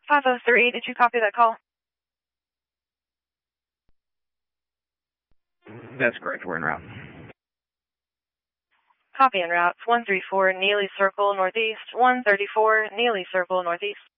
503, did you copy that call? That's correct. We're en route. Copy en route. 134 Neely Circle Northeast. 134 Neely Circle Northeast.